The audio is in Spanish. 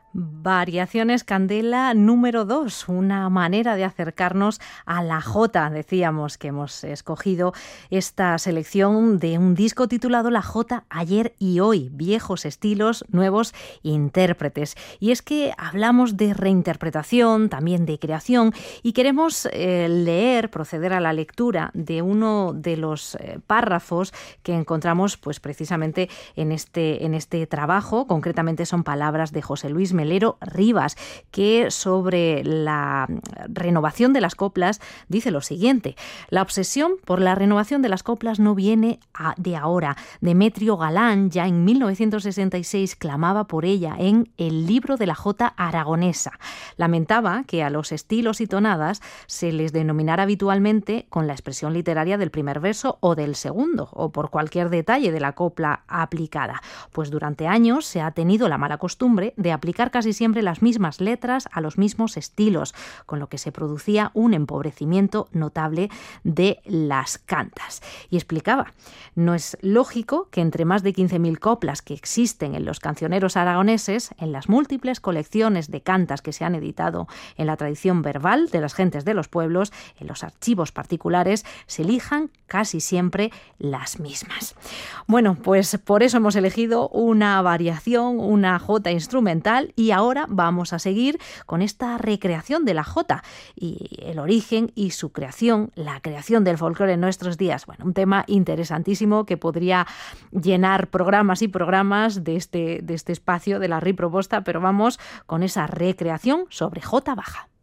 Variaciones Candela número 2, una manera de acercarnos a la jota. Decíamos que hemos escogido esta selección de un disco titulado La Jota Ayer y Hoy, viejos estilos, nuevos intérpretes. Y es que hablamos de reinterpretación, también de creación, y queremos proceder a la lectura de uno de los párrafos que encontramos pues precisamente en este trabajo. Concretamente son palabras de José Luis Melero Rivas, que sobre la renovación de las coplas dice lo siguiente: la obsesión por la renovación de las coplas no viene de ahora. Demetrio Galán ya en 1966 clamaba por ella en El libro de la jota aragonesa. Lamentaba que a los estilos y tonadas se les denominara habitualmente con la expresión literaria del primer verso o del segundo, o por cualquier detalle de la copla aplicada, pues durante años se ha tenido la mala costumbre de aplicar casi siempre las mismas letras a los mismos estilos, con lo que se producía un empobrecimiento notable de las cantas. Y explicaba: no es lógico que entre más de 15.000 coplas que existen en los cancioneros aragoneses, en las múltiples colecciones de cantas que se han editado en la tradición verbal de las gentes de los pueblos, en los archivos particulares, se elijan casi siempre las mismas. Bueno, pues por eso hemos elegido una variación, una jota instrumental, y ahora vamos a seguir con esta recreación de la jota y el origen y su creación, la creación del folclore en nuestros días. Bueno, un tema interesantísimo que podría llenar programas y programas de este espacio de la RIP Proposta, pero vamos con esa recreación sobre jota baja.